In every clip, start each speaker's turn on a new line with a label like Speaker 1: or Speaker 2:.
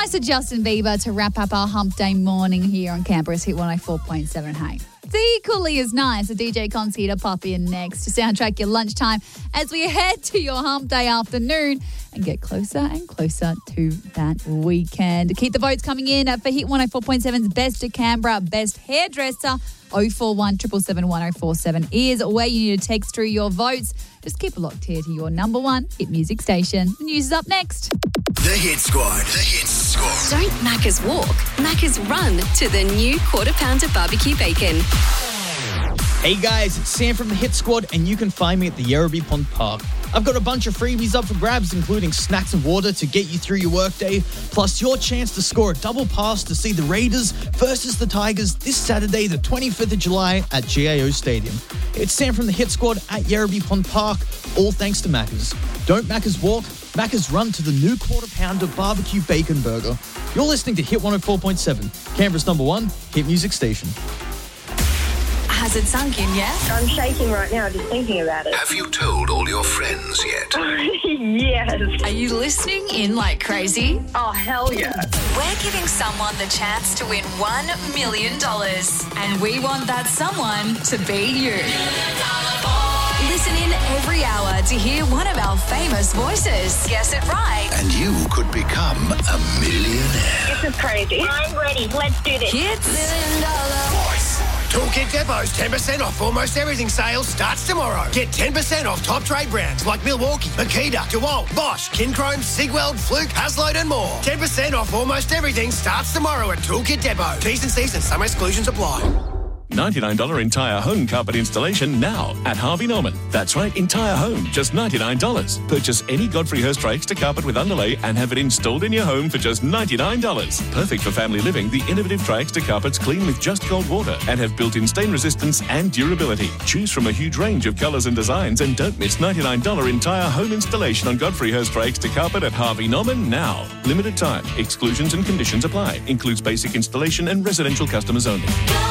Speaker 1: nice of Justin Bieber to wrap up our hump day morning here on Canberra's Hit 104.7. Hey, it's equally as nice a DJ Conski to pop in next to soundtrack your lunchtime as we head to your hump day afternoon and get closer and closer to that weekend. Keep the votes coming in for Hit 104.7's Best of Canberra, Best Hairdresser. 041 777 1047 is where you need to text through your votes. Just keep it locked here to your number one hit music station. The news is up next.
Speaker 2: The Hit Squad. The Hit Squad.
Speaker 3: Don't Macca's walk, Macca's run to the new Quarter Pounder barbecue bacon.
Speaker 4: Hey guys, it's Sam from the Hit Squad, and you can find me at the Yarrabee Pond Park. I've got a bunch of freebies up for grabs, including snacks and water to get you through your workday, plus your chance to score a double pass to see the Raiders versus the Tigers this Saturday, the 25th of July at GIO Stadium. It's Sam from the Hit Squad at Yarrabee Pond Park, all thanks to Macca's. Don't Macca's walk, Macca's run to the new Quarter Pounder barbecue bacon burger. You're listening to Hit 104.7, Canberra's number one hit music station.
Speaker 3: Has it sunk in yet?
Speaker 5: I'm shaking right now just thinking about it.
Speaker 2: Have you told all your friends yet?
Speaker 5: Yes.
Speaker 3: Are you listening in like crazy?
Speaker 5: Oh, hell yeah.
Speaker 3: We're giving someone the chance to win $1 million. And we want that someone to be you. Listen in every hour to hear one of our famous voices. Guess it right.
Speaker 2: And you could become a millionaire.
Speaker 5: This is crazy. I'm ready. Let's do this.
Speaker 3: Kids.
Speaker 2: Voice.
Speaker 6: Toolkit Depot's 10% off almost everything sale starts tomorrow. Get 10% off top trade brands like Milwaukee, Makita, DeWalt, Bosch, Kinchrome, Sigweld, Fluke, Hasload and more. 10% off almost everything starts tomorrow at Toolkit Depot. T's and C's and some exclusions apply.
Speaker 7: $99 entire home carpet installation now at Harvey Norman. That's right, entire home, just $99. Purchase any Godfrey Hirst Rakes to carpet with underlay and have it installed in your home for just $99. Perfect for family living, the innovative Rakes to carpets clean with just cold water and have built-in stain resistance and durability. Choose from a huge range of colours and designs and don't miss $99 entire home installation on Godfrey Hirst Rakes to carpet at Harvey Norman now. Limited time. Exclusions and conditions apply. Includes basic installation and residential customers only.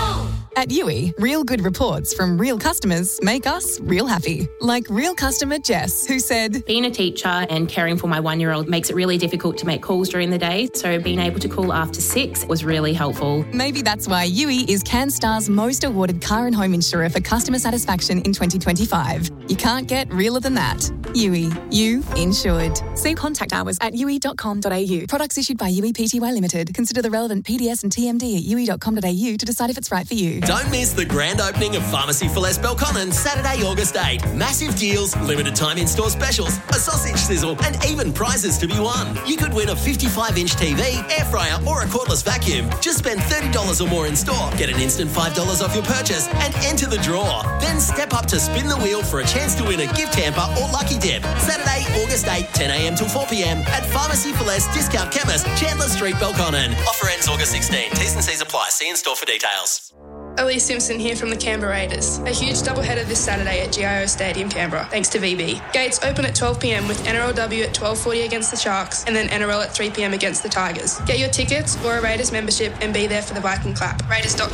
Speaker 8: At Yui, real good reports from real customers make us real happy. Like real customer Jess, who said,
Speaker 9: being a teacher and caring for my 1-year-old makes it really difficult to make calls during the day, so being able to call after 6 was really helpful.
Speaker 8: Maybe that's why Yui is CanStar's most awarded car and home insurer for customer satisfaction in 2025. You can't get realer than that. Yui, you insured. See contact hours at yui.com.au. Products issued by Yui Pty Limited. Consider the relevant PDS and TMD at yui.com.au to decide if it's right for you.
Speaker 10: Don't miss the grand opening of Pharmacy for Less Belconnen Saturday, August 8. Massive deals, limited time in-store specials, a sausage sizzle, and even prizes to be won. You could win a 55-inch TV, air fryer, or a cordless vacuum. Just spend $30 or more in store, get an instant $5 off your purchase, and enter the draw. Then step up to spin the wheel for a chance to win a gift hamper or lucky dip. Saturday, August 8, 10 a.m. till 4 p.m. at Pharmacy for Less Discount Chemist, Chandler Street, Belconnen. Offer ends August 16. T's and C's apply. See in store for details.
Speaker 11: Elise Simpson here from the Canberra Raiders. A huge doubleheader this Saturday at GIO Stadium, Canberra, thanks to VB. Gates open at 12 p.m. with NRLW at 12:40 against the Sharks and then NRL at 3 p.m. against the Tigers. Get your tickets or a Raiders membership and be there for the Viking Clap.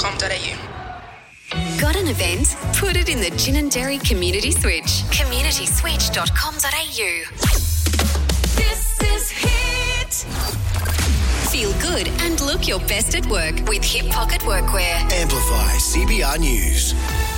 Speaker 11: Raiders.com.au.
Speaker 3: Got an event? Put it in the Gin and Dairy Community Switch. CommunitySwitch.com.au. This is Hit. Feel good and look your best at work with Hip Pocket Workwear.
Speaker 2: Amplify CBR News.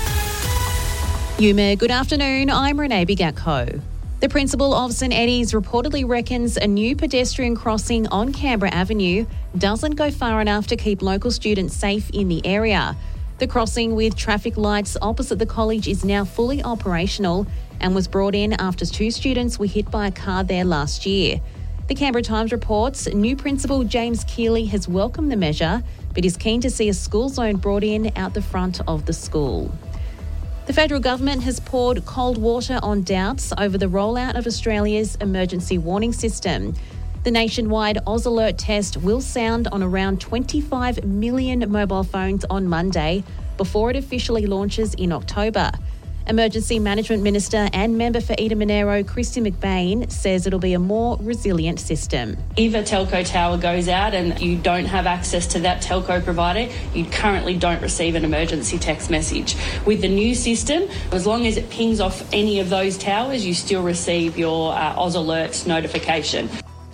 Speaker 12: Yuma, good afternoon. I'm Renee Bigatko. The principal of St Eddie's reportedly reckons a new pedestrian crossing on Canberra Avenue doesn't go far enough to keep local students safe in the area. The crossing with traffic lights opposite the college is now fully operational and was brought in after 2 students were hit by a car there last year. The Canberra Times reports new principal James Keeley has welcomed the measure but is keen to see a school zone brought in out the front of the school. The federal government has poured cold water on doubts over the rollout of Australia's emergency warning system. The nationwide Oz Alert test will sound on around 25 million mobile phones on Monday before it officially launches in October. Emergency Management Minister and member for Eden Monaro, Christy McBain, says it'll be a more resilient system.
Speaker 13: If a telco tower goes out and you don't have access to that telco provider, you currently don't receive an emergency text message. With the new system, as long as it pings off any of those towers, you still receive your Oz Alerts notification.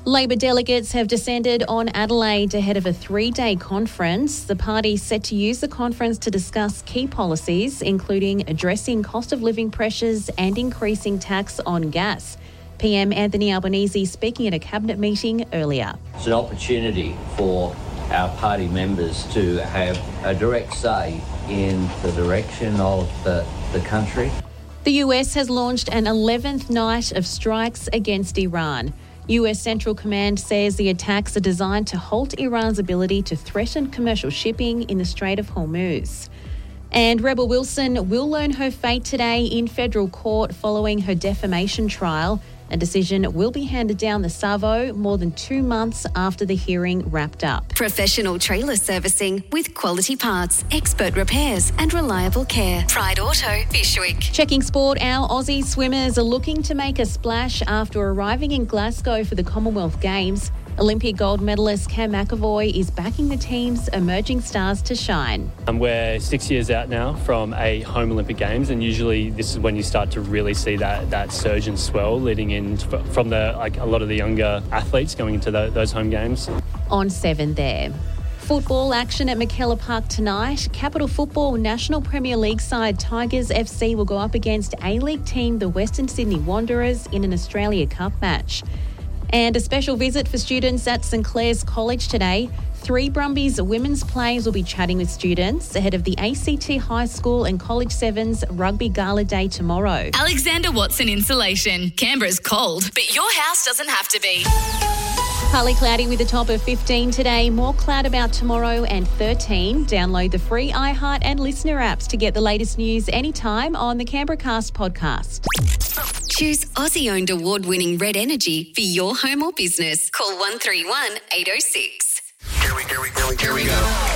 Speaker 12: Labor delegates have descended on Adelaide ahead of a 3-day conference. The party set to use the conference to discuss key policies, including addressing cost of living pressures and increasing tax on gas. PM Anthony Albanese speaking at a cabinet meeting earlier.
Speaker 14: It's an opportunity for our party members to have a direct say in the direction of the country.
Speaker 12: The US has launched an 11th night of strikes against Iran. US Central Command says the attacks are designed to halt Iran's ability to threaten commercial shipping in the Strait of Hormuz. And Rebel Wilson will learn her fate today in federal court following her defamation trial. A decision will be handed down the Savo more than 2 months after the hearing wrapped up.
Speaker 3: Professional trailer servicing with quality parts, expert repairs and reliable care. Pride Auto, Fishwick.
Speaker 12: Checking sport, our Aussie swimmers are looking to make a splash after arriving in Glasgow for the Commonwealth Games. Olympic gold medalist Cam McAvoy is backing the team's emerging stars to shine.
Speaker 15: We're 6 years out now from a home Olympic Games, and usually this is when you start to really see that surge and swell leading in from a lot of the younger athletes going into those home games.
Speaker 12: On 7 there. Football action at McKellar Park tonight. Capital Football National Premier League side Tigers FC will go up against A-League team the Western Sydney Wanderers in an Australia Cup match. And a special visit for students at St Clair's College today. 3 Brumbies women's players will be chatting with students ahead of the ACT High School and College Sevens Rugby Gala Day tomorrow.
Speaker 3: Alexander Watson Insulation. Canberra's cold, but your house doesn't have to be.
Speaker 12: Partly cloudy with a top of 15 today. More cloud about tomorrow and 13. Download the free iHeart and Listener apps to get the latest news anytime on the Canberra Cast podcast.
Speaker 3: Choose Aussie-owned award-winning Red Energy for your home or business. Call 131 806.
Speaker 2: Here we go.